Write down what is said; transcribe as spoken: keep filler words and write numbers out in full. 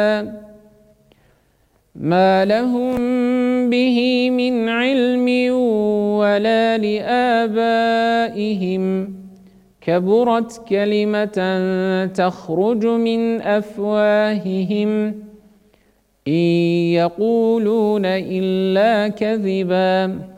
ما لهم به من علم ولا لآبائهم كبرت كلمة تخرج من أفواههم إن يقولون إلا كذبا